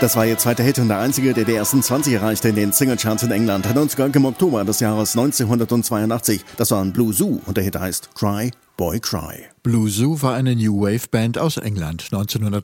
Das war ihr zweiter Hit und der einzige, der die ersten 20 erreichte in den Singlecharts in England. Hat uns im Oktober des Jahres 1982. Das war ein Blue Zoo und der Hit heißt Cry, Boy Cry. Blue Zoo war eine New Wave Band aus England.